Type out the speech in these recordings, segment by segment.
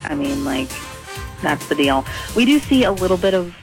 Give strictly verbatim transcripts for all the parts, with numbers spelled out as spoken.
I mean, like, that's the deal. We do see a little bit of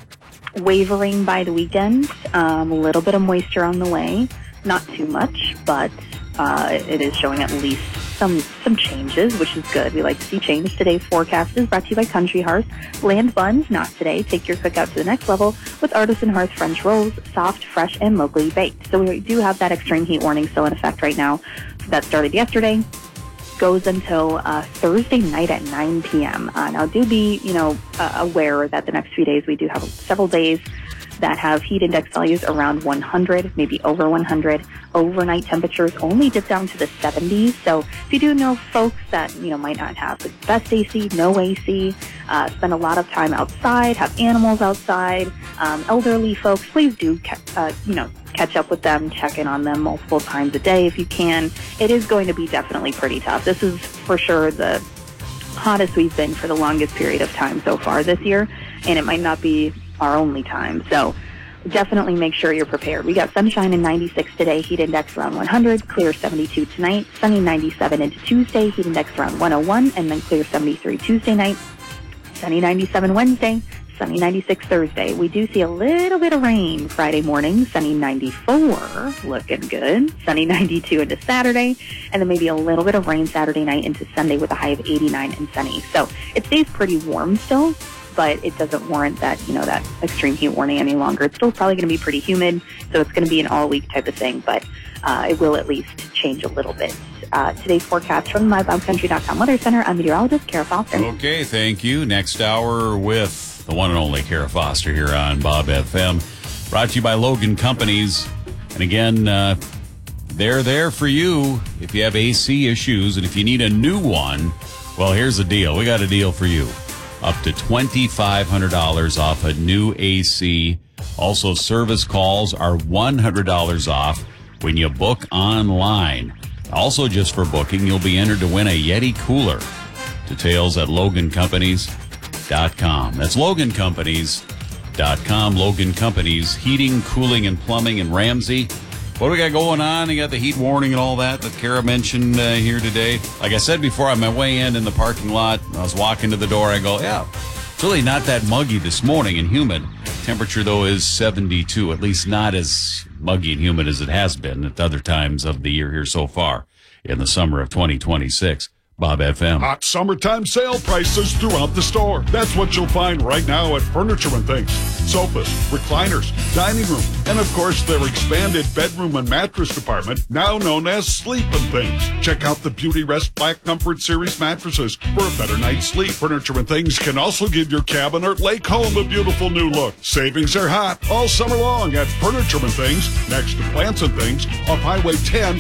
wavering by the weekend, um, a little bit of moisture on the way. Not too much, but uh, it is showing at least some some changes, which is good. We like to see change. Today's forecast is brought to you by Country Hearth. Land buns, not today. Take your cookout to the next level with Artisan Hearth French rolls, soft, fresh, and locally baked. So we do have that extreme heat warning still in effect right now. That started yesterday. Goes until uh, Thursday night at nine p.m. Uh, now, do be, you know, uh, aware that the next few days we do have several days that have heat index values around one hundred, maybe over one hundred. Overnight temperatures only dip down to the seventies. So if you do know folks that, you know, might not have the best A C, no A C, uh, spend a lot of time outside, have animals outside, um, elderly folks, please do, uh, you know, catch up with them, check in on them multiple times a day if you can. It is going to be definitely pretty tough. This is for sure the hottest we've been for the longest period of time so far this year, and it might not be our only time. So definitely make sure you're prepared. We got sunshine in ninety-six today, heat index around one hundred, clear seventy-two tonight, sunny ninety-seven into Tuesday, heat index around one oh one, and then clear seventy-three Tuesday night, sunny ninety-seven Wednesday, sunny ninety-six Thursday. We do see a little bit of rain Friday morning, sunny ninety-four, looking good, sunny ninety-two into Saturday, and then maybe a little bit of rain Saturday night into Sunday with a high of eighty-nine and sunny. So it stays pretty warm still, but it doesn't warrant that, you know, that extreme heat warning any longer. It's still probably going to be pretty humid, so it's going to be an all-week type of thing, but uh, it will at least change a little bit. Uh, today's forecast from the my bob country dot com Weather Center. I'm meteorologist Kara Foster. Okay, thank you. Next hour with the one and only Kara Foster here on Bob F M. Brought to you by Logan Companies. And again, uh, they're there for you if you have A C issues. And if you need a new one, well, here's the deal. We got a deal for you. Up to twenty-five hundred dollars off a new A C. Also, service calls are one hundred dollars off when you book online. Also, just for booking, you'll be entered to win a Yeti cooler. Details at logan companies dot com. That's logan companies dot com. Logan Companies, heating, cooling, and plumbing in Ramsey. What do we got going on? You got the heat warning and all that that Kara mentioned uh, here today. Like I said before, on my way in in the parking lot, I was walking to the door. I go, yeah, it's really not that muggy this morning and humid. Temperature, though, is seventy-two, at least not as muggy and humid as it has been at other times of the year here so far in the summer of twenty twenty-six. Bob F M. Hot summertime sale prices throughout the store. That's what you'll find right now at Furniture and Things. Sofas, recliners, dining room, and of course their expanded bedroom and mattress department, now known as Sleep and Things. Check out the Beauty Rest Black Comfort Series mattresses for a better night's sleep. Furniture and Things can also give your cabin or lake home a beautiful new look. Savings are hot all summer long at Furniture and Things, next to Plants and Things, off Highway ten